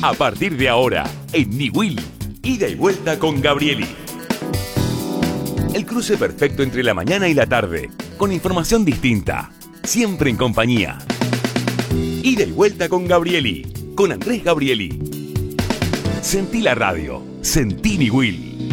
A partir de ahora, en Niwil, ida y vuelta con Gabrieli. El cruce perfecto entre la mañana y la tarde, con información distinta, siempre en compañía. Ida y vuelta con Gabrieli, con Andrés Gabrieli. Sentí la radio, sentí Niwil.